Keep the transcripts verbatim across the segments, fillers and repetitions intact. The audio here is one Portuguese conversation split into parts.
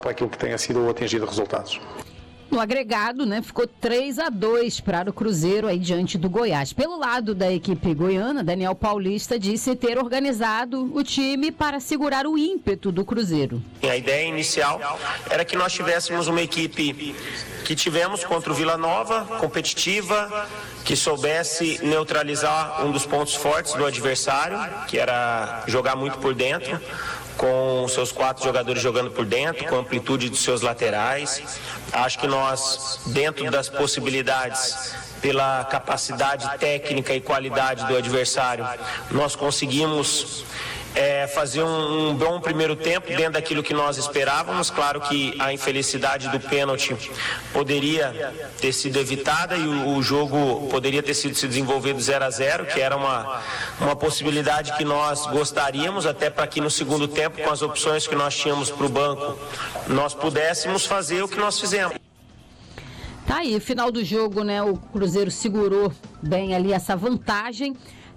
para aquilo que tenha sido atingido resultados. No agregado, né, ficou três a dois para o Cruzeiro aí diante do Goiás. Pelo lado da equipe goiana, Daniel Paulista disse ter organizado o time para segurar o ímpeto do Cruzeiro. A ideia inicial era que nós tivéssemos uma equipe que tivemos contra o Vila Nova, competitiva, que soubesse neutralizar um dos pontos fortes do adversário, que era jogar muito por dentro, com seus quatro jogadores jogando por dentro, com a amplitude dos seus laterais. Acho que nós, dentro das possibilidades, pela capacidade técnica e qualidade do adversário, nós conseguimos é, fazer um, um bom primeiro tempo dentro daquilo que nós esperávamos. Claro que a infelicidade do pênalti poderia ter sido evitada e o, o jogo poderia ter sido se desenvolvido zero a zero, que era uma, uma possibilidade que nós gostaríamos, até para que no segundo tempo, com as opções que nós tínhamos para o banco, nós pudéssemos fazer o que nós fizemos. Tá aí, final do jogo, né? O Cruzeiro segurou bem ali essa vantagem.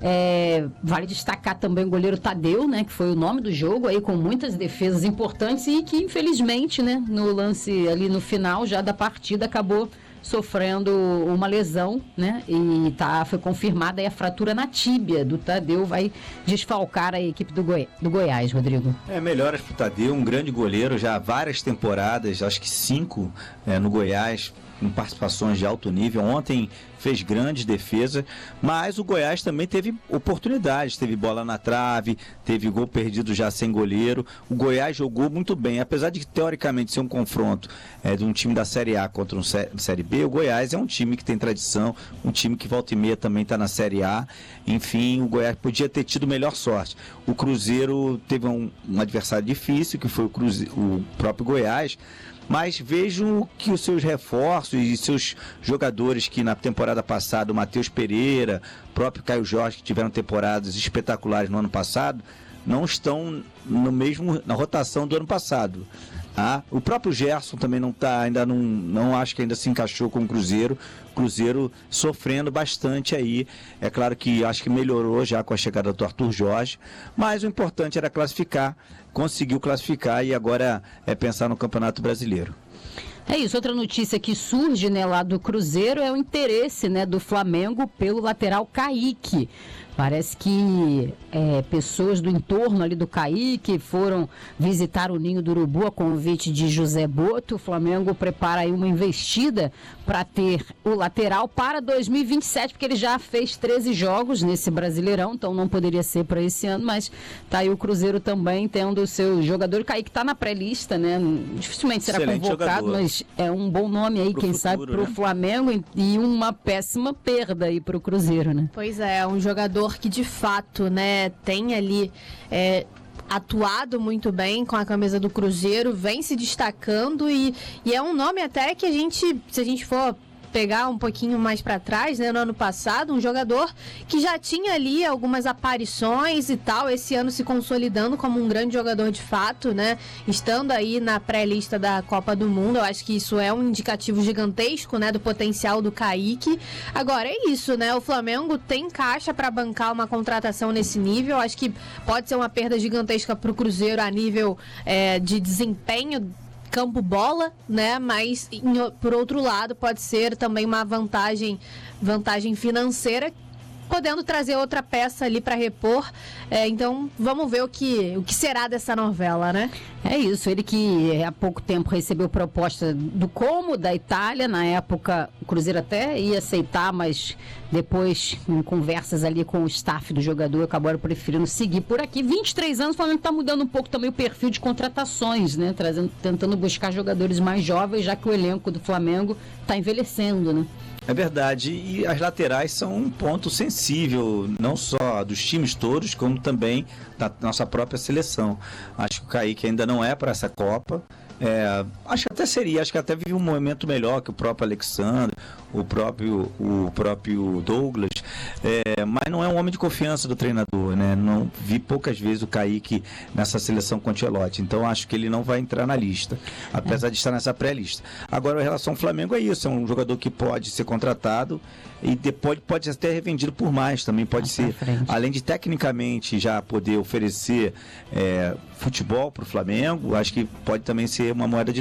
É, vale destacar também o goleiro Tadeu, né? Que foi o nome do jogo aí, com muitas defesas importantes e que, infelizmente, né? No lance ali no final já da partida acabou sofrendo uma lesão, né? E tá, foi confirmada aí a fratura na tíbia do Tadeu, vai desfalcar a equipe do, Goi- do Goiás, Rodrigo. É, melhoras pro Tadeu, um grande goleiro, já há várias temporadas, acho que cinco é, no Goiás, com participações de alto nível. Ontem fez grandes defesas, mas o Goiás também teve oportunidades, teve bola na trave, teve gol perdido já sem goleiro. O Goiás jogou muito bem, apesar de teoricamente ser um confronto é, de um time da Série A contra um sé- Série B, o Goiás é um time que tem tradição, um time que volta e meia também está na Série A. Enfim, o Goiás podia ter tido melhor sorte. O Cruzeiro teve um, um adversário difícil, que foi o, Cruze- o próprio Goiás, mas vejo que os seus reforços e seus jogadores que na temporada passada, o Matheus Pereira, o próprio Caio Jorge, que tiveram temporadas espetaculares no ano passado, não estão no mesmo, na rotação do ano passado. Ah, o próprio Gerson também não está, ainda não, não acho que ainda se encaixou com o Cruzeiro. Cruzeiro sofrendo bastante aí. É claro que acho que melhorou já com a chegada do Arthur Jorge, mas o importante era classificar, conseguiu classificar e agora é pensar no Campeonato Brasileiro. É isso, outra notícia que surge, né, lá do Cruzeiro é o interesse, né, do Flamengo pelo lateral Kaique. Parece que é, pessoas do entorno ali do Kaique foram visitar o Ninho do Urubu a convite de José Boto. O Flamengo prepara aí uma investida para ter o lateral para dois mil e vinte e sete, porque ele já fez treze jogos nesse Brasileirão, então não poderia ser para esse ano, mas tá aí o Cruzeiro também tendo o seu jogador. O Kaique tá na pré-lista, né? Dificilmente será Excelente convocado, jogador. Mas é um bom nome aí, pro quem futuro, sabe, pro né? Flamengo, e uma péssima perda aí pro Cruzeiro, né? Pois é, um jogador que de fato, né, tem ali é, atuado muito bem com a camisa do Cruzeiro, vem se destacando e, e é um nome até que a gente, se a gente for pegar um pouquinho mais para trás, né, no ano passado, um jogador que já tinha ali algumas aparições e tal, esse ano se consolidando como um grande jogador de fato, né, estando aí na pré-lista da Copa do Mundo. Eu acho que isso é um indicativo gigantesco, né, do potencial do Kaique. Agora é isso, né, o Flamengo tem caixa para bancar uma contratação nesse nível. Acho que pode ser uma perda gigantesca para o Cruzeiro a nível é, de desempenho campo bola, né? Mas em, por outro lado pode ser também uma vantagem, vantagem financeira, podendo trazer outra peça ali para repor. É, então vamos ver o que, o que será dessa novela, né? É isso, ele que há pouco tempo recebeu proposta do Como, da Itália. Na época o Cruzeiro até ia aceitar, mas depois, em conversas ali com o staff do jogador, acabaram preferindo seguir por aqui. vinte e três anos, o Flamengo está mudando um pouco também o perfil de contratações, né? Trazendo, tentando buscar jogadores mais jovens, já que o elenco do Flamengo está envelhecendo, né? É verdade, e as laterais são um ponto sensível, não só dos times todos, como também da nossa própria seleção. Acho que o Kaique ainda não é para essa Copa. É, acho que até seria, acho que até vive um momento melhor que o próprio Alexandre, o próprio, o próprio Douglas, é, mas não é um homem de confiança do treinador, né? Não vi poucas vezes o Kaique nessa seleção com o Ancelotti, então acho que ele não vai entrar na lista, apesar é. de estar nessa pré-lista. Agora, em relação ao Flamengo, é isso, é um jogador que pode ser contratado e depois pode até revendido por mais, também pode ah, ser, além de tecnicamente já poder oferecer é, futebol para o Flamengo, acho que pode também ser uma moeda de